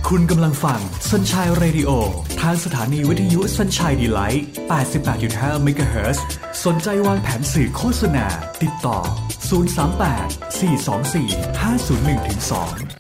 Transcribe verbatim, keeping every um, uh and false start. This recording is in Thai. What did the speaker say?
คุณกำลังฟัง Sunshine Radio ทางสถานีวิทยุ Sunshine Delight แปดสิบแปดจุดห้า เมกะเฮิรตซ์ สนใจวางแผนสื่อโฆษณาติดต่อศูนย์ สาม แปด สี่ สอง สี่ ห้า ศูนย์ หนึ่ง สอง